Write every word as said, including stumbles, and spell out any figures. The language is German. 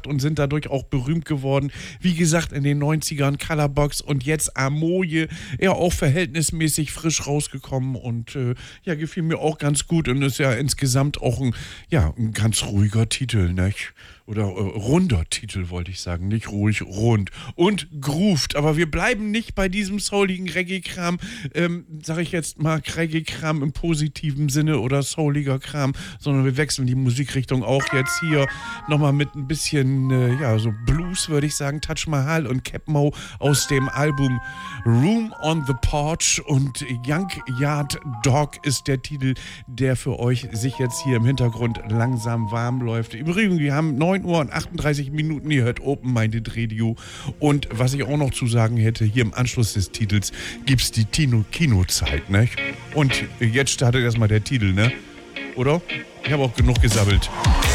gemacht und sind dadurch auch berühmt geworden. Wie gesagt, in den neunzigern Colorbox und jetzt Amoje, ja auch verhältnismäßig frisch rausgekommen und äh, ja, gefiel mir auch ganz gut und ist ja insgesamt auch ein, ja, ein ganz ruhiger Titel, nicht? Oder äh, runder Titel, wollte ich sagen. Nicht ruhig, rund. Und grooved. Aber wir bleiben nicht bei diesem souligen Reggae-Kram, ähm, sag ich jetzt mal Reggae-Kram im positiven Sinne oder souliger Kram, sondern wir wechseln die Musikrichtung auch jetzt hier nochmal mit ein bisschen, äh, ja, so Blues, würde ich sagen. Taj Mahal und Cap Mo aus dem Album Room on the Porch und Young Yard Dog ist der Titel, der für euch sich jetzt hier im Hintergrund langsam warm läuft. Übrigens, wir haben neun Uhr und achtunddreißig Minuten, ihr hört Open Minded Radio und was ich auch noch zu sagen hätte, hier im Anschluss des Titels gibt's die Tino Kinozeit, ne? Und jetzt startet erstmal der Titel, ne? Oder? Ich habe auch genug gesabbelt.